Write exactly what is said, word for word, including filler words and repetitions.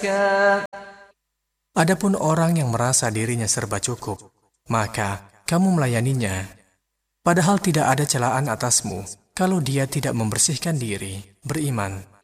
زكى. Adapun orang yang merasa dirinya serba cukup, maka kamu melayaninya. Padahal tidak ada celaan atasmu kalau dia tidak membersihkan diri, beriman.